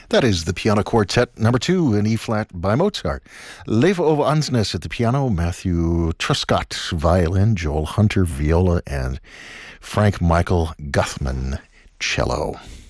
That is the Piano Quartet number 2 in E-flat by Mozart. Leve Ove Ansnes at the piano, Matthew Truscott violin, Joel Hunter viola, and Frank Michael Guthman cello.